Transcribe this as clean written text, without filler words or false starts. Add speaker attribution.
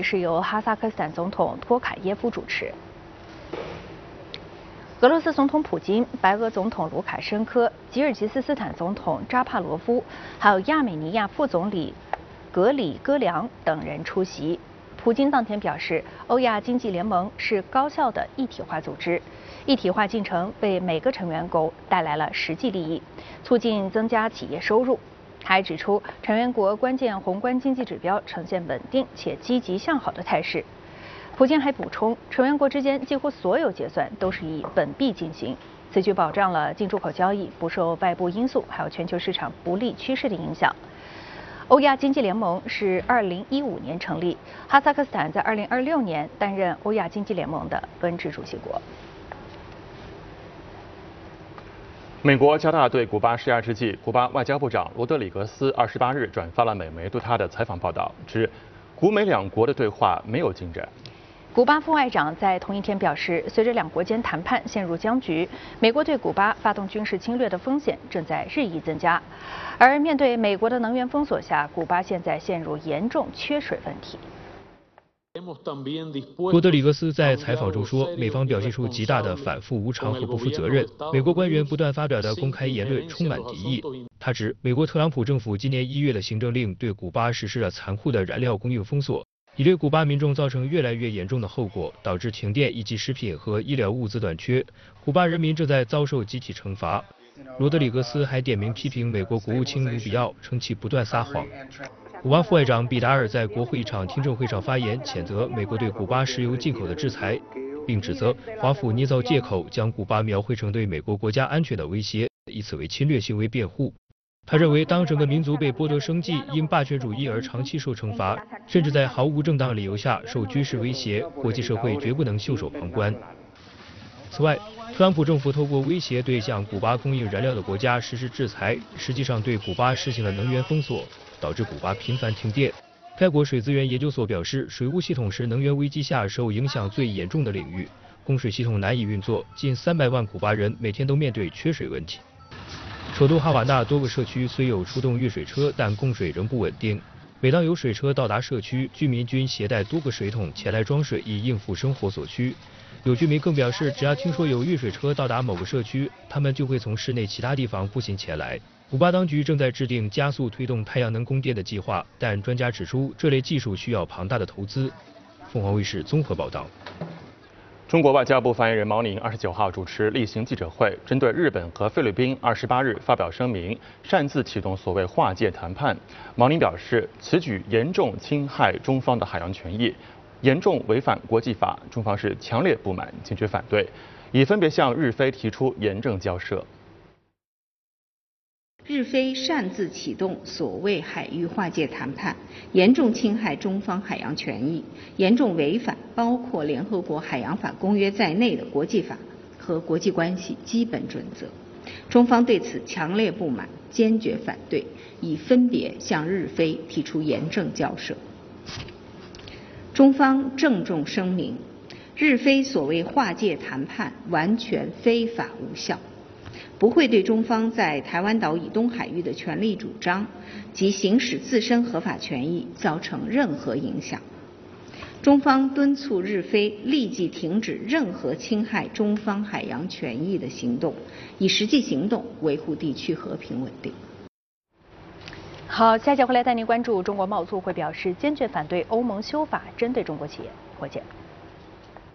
Speaker 1: 礼是由哈萨克斯坦总统托卡耶夫主持。俄罗斯总统普京、白俄总统卢卡申科、吉尔吉斯斯坦总统扎帕罗夫，还有亚美尼亚副总理格里戈良等人出席。普京当天表示，欧亚经济联盟是高效的一体化组织，一体化进程为每个成员国带来了实际利益，促进增加企业收入。他还指出，成员国关键宏观经济指标呈现稳定且积极向好的态势。普京还补充，成员国之间几乎所有结算都是以本币进行，此举保障了进出口交易不受外部因素还有全球市场不利趋势的影响。欧亚经济联盟是2015年成立，哈萨克斯坦在2026年担任欧亚经济联盟的轮值主席国。
Speaker 2: 美国加大对古巴施压之际，古巴外交部长罗德里格斯28日转发了美媒对他的采访报道，指古美两国的对话没有进展。
Speaker 1: 古巴副外长在同一天表示，随着两国间谈判陷入僵局，美国对古巴发动军事侵略的风险正在日益增加。而面对美国的能源封锁下，古巴现在陷入严重缺水问题。
Speaker 3: 罗德里格斯在采访中说，美方表现出极大的反复无常和不负责任，美国官员不断发表的公开言论充满敌意。他指，美国特朗普政府今年1月的行政令对古巴实施了残酷的燃料供应封锁，已对古巴民众造成越来越严重的后果，导致停电以及食品和医疗物资短缺，古巴人民正在遭受集体惩罚。罗德里格斯还点名批评美国国务卿卢比奥，称其不断撒谎。古巴副外长毕达尔在国会一场听证会上发言，谴责美国对古巴石油进口的制裁，并指责华府捏造借口，将古巴描绘成对美国国家安全的威胁，以此为侵略行为辩护。他认为，当整个民族被剥夺生计，因霸权主义而长期受惩罚，甚至在毫无正当理由下受军事威胁，国际社会绝不能袖手旁观。此外，特朗普政府透过威胁对向古巴供应燃料的国家实施制裁，实际上对古巴实行了能源封锁，导致古巴频繁停电。该国水资源研究所表示，水务系统是能源危机下受影响最严重的领域，供水系统难以运作，近300万古巴人每天都面对缺水问题。首都哈瓦那多个社区虽有出动运水车，但供水仍不稳定。每当有水车到达社区，居民均携带多个水桶前来装水，以应付生活所需。有居民更表示，只要听说有运水车到达某个社区，他们就会从市内其他地方步行前来。古巴当局正在制定加速推动太阳能供电的计划，但专家指出，这类技术需要庞大的投资。凤凰卫视综合报道。
Speaker 2: 中国外交部发言人毛宁29号主持例行记者会，针对日本和菲律宾28日发表声明，擅自启动所谓划界谈判。毛宁表示，此举严重侵害中方的海洋权益，严重违反国际法，中方是强烈不满，坚决反对，已分别向日菲提出严正交涉。
Speaker 4: 日菲擅自启动所谓海域划界谈判，严重侵害中方海洋权益，严重违反包括联合国海洋法公约在内的国际法和国际关系基本准则。中方对此强烈不满，坚决反对，已分别向日菲提出严正交涉。中方郑重声明，日菲所谓划界谈判完全非法无效，不会对中方在台湾岛以东海域的权利主张及行使自身合法权益造成任何影响。中方敦促日菲立即停止任何侵害中方海洋权益的行动，以实际行动维护地区和平稳定。
Speaker 1: 好，下节回来带您关注中国贸促会表示坚决反对欧盟修法针对中国企业。回见。